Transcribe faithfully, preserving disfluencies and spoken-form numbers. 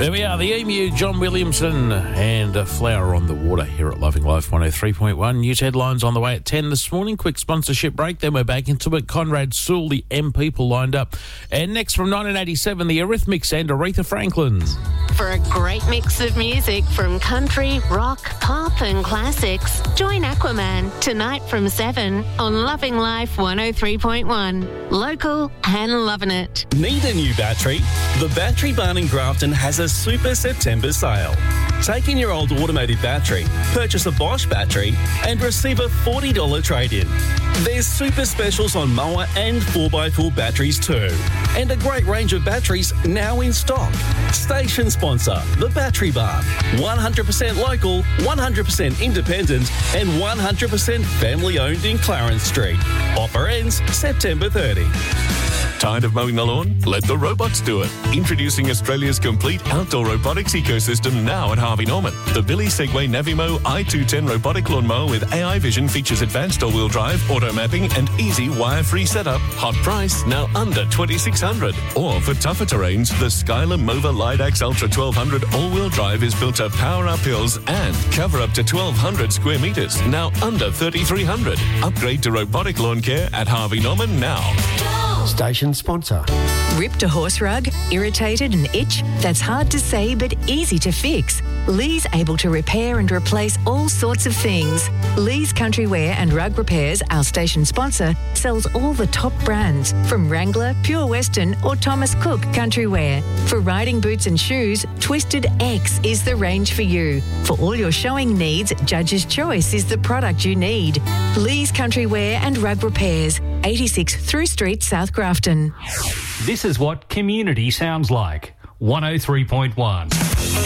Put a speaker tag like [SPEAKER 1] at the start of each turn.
[SPEAKER 1] There we are, the Emu, John Williamson, and a Flower on the Water here at Loving Life one oh three point one. News headlines on the way at ten this morning. Quick sponsorship break, then we're back into it. Conrad Sewell, the M People lined up. And next from nineteen eighty-seven, the Eurythmics and Aretha Franklin.
[SPEAKER 2] For a great mix of music from country, rock, pop and classics, join Aquaman tonight from seven on Loving Life one oh three point one. Local and loving it.
[SPEAKER 3] Need a new battery? The Battery Barn in Grafton has a super September sale. Take in your old automated battery, purchase a Bosch battery and receive a forty dollars trade-in. There's super specials on mower and four by four batteries too. And a great range of batteries now in stock. Station sponsor, The Battery Barn. one hundred percent local, one hundred percent independent and one hundred percent family owned in Clarence Street. Offer ends September thirtieth.
[SPEAKER 4] Tired of mowing the lawn? Let the robots do it. Introducing Australia's complete outdoor robotics ecosystem now at Harvey Norman. The Billy Segway Navimo I two ten robotic lawnmower with A I vision features advanced all-wheel drive, auto mapping and easy wire-free setup. Hot price, now under twenty-six hundred dollars. Or for tougher terrains, the Skylar Mova Lidax Ultra twelve hundred all-wheel drive is built to power up hills and cover up to twelve hundred square metres, now under thirty-three hundred dollars. Upgrade to robotic lawn care at Harvey Norman now.
[SPEAKER 5] Station sponsor.
[SPEAKER 6] Ripped a horse rug? Irritated and itch? That's hard to say but easy to fix. Lee's able to repair and replace all sorts of things. Lee's Country Wear and Rug Repairs, our station sponsor, sells all the top brands from Wrangler, Pure Western or Thomas Cook Country Wear. For riding boots and shoes, Twisted X is the range for you. For all your showing needs, Judge's Choice is the product you need. Lee's Country Wear and Rug Repairs, eighty-six Through Street, South Grafton.
[SPEAKER 7] This is what community sounds like. one oh three point one.